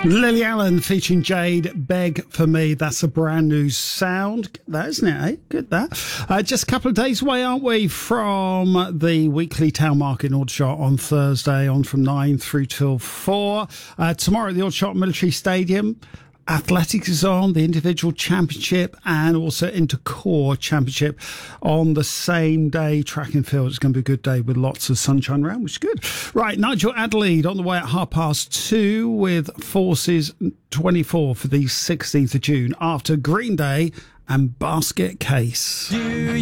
Lily Allen featuring Jade, Beg for Me. That's a brand new sound. Good that, isn't it? Eh? Good that. Just a couple of days away, aren't we, from the weekly town market in Aldershot on Thursday, on from 9 through till 4. Tomorrow at the Aldershot Military Stadium. Athletics is on, the individual championship and also intercore championship on the same day. Track and field, it's going to be a good day with lots of sunshine around, which is good. Right, Nigel Adelaide on the way at 2:30 with Forces 24 for the 16th of June after Green Day and Basket Case.